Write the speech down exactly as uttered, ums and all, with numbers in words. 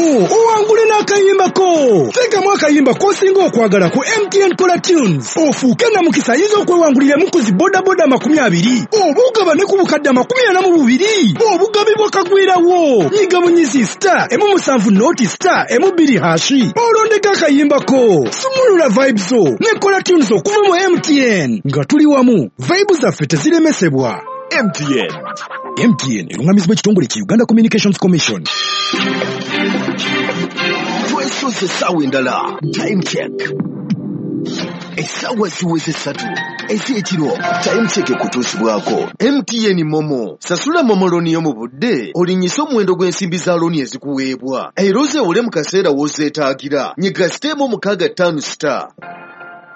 owangule n'akayimba ko. Teekamu akayimba k'osinga okwagala ku M T N Color Tunes. Ofuuke namukisa ayinza okwewanguliramu ku zi bodaboda makumi abiri. Obugaba ne ku bukadde amakumi ana mu bubiri. Obugabibwa kagwirawo. Nyiga bunyizi star emu musanvu noti star emu bbiri hashi. Olondeka akayimba ko. Sumulula vibes zo ne Color Tunes okuva mu M T N. Nga tuli wamu. Vibes zaffe teziremesebwa. M T N. M T N erungamizibwa ekitongole ki Uganda Communications Commission. Twesoze essaawa endala. Time check. Essaawa ziweze essatu ez'ekiro. Time check ekutuusibwako. M T N Momo. Sasula Momo looni yo mu budde. Olinnyisa omuwendo gw'ensimbi za looni ezikuweebwa. Era ozeewole mu kaseera w'ozeetaagira. Nyiga siteemu mukaaga ttaano star.